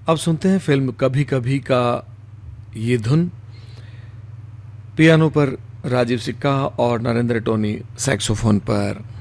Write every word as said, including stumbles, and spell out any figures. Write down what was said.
अब सुनते हैं फिल्म कभी कभी का ये धुन। पियानो पर राजीव सिक्का और नरेंद्र टोनी सैक्सोफोन पर।